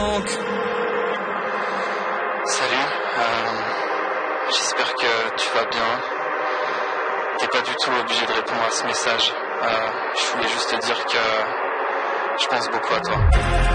Donc, salut, j'espère que tu vas bien. T'es pas du tout obligé de répondre à ce message. Je voulais juste te dire que je pense beaucoup à toi.